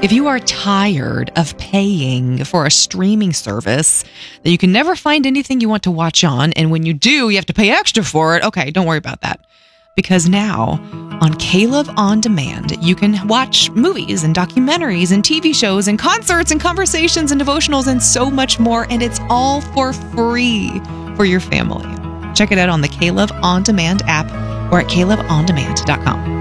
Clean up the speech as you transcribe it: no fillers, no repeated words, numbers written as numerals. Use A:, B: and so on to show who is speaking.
A: If you are tired of paying for a streaming service that you can never find anything you want to watch on, and when you do, you have to pay extra for it, okay, don't worry about that. Because now, on Caleb On Demand, you can watch movies and documentaries and TV shows and concerts and conversations and devotionals and so much more, and it's all for free for your family. Check it out on the Caleb On Demand app or at calebondemand.com.